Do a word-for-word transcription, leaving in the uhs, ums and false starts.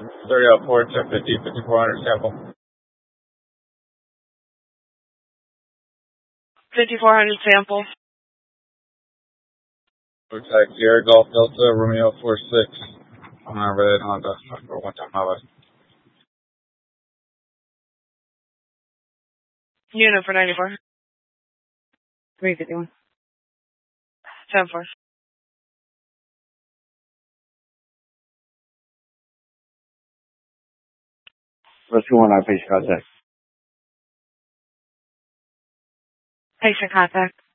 thirty out four, ten fifty, fifty-four hundred sample. fifty-four hundred sample. Looks like Sierra Golf Delta Romeo four six. I'm not really on the for one time. How about Unit for ninety-four. three fifty-one. ten four. Let's go on our patient contact. Patient contact.